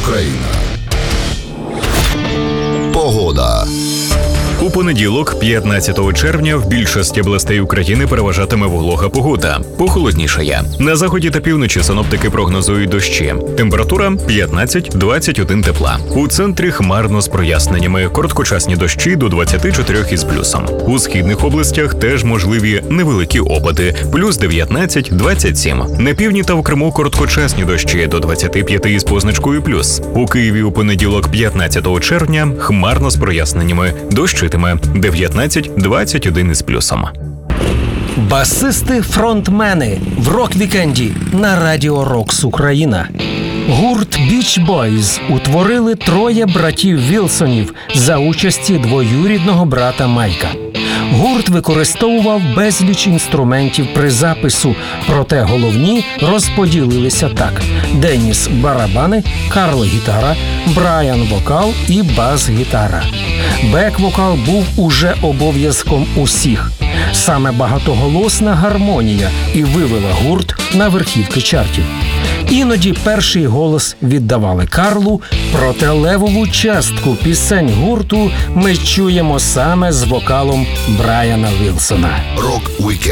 Україна. Погода. У понеділок, 15 червня, в більшості областей України переважатиме волога погода. Похолоднішає. На заході та півночі синоптики прогнозують дощі. Температура 15-21 тепла. У центрі хмарно з проясненнями. Короткочасні дощі до 24 із плюсом. У східних областях теж можливі невеликі опади. Плюс 19-27. На півдні та в Криму короткочасні дощі до 25 із позначкою плюс. У Києві у понеділок, 15 червня, хмарно з проясненнями. Дощитиме 19-21 із плюсом. Басисти-фронтмени в рок-вікенді на Радіо Рокс Україна. Гурт Beach Boys утворили троє братів Вілсонів за участі двоюрідного брата Майка. Гурт використовував безліч інструментів при запису, проте головні розподілилися так: Деніс – барабани, Карл – гітара, Брайан – вокал і бас-гітара. Бек-вокал був уже обов'язком усіх. Саме багатоголосна гармонія і вивела гурт на верхівки чартів. Іноді перший голос віддавали Карлу, проте левову частку пісень гурту ми чуємо саме з вокалом Брайана Вілсона. Рок-вікенд.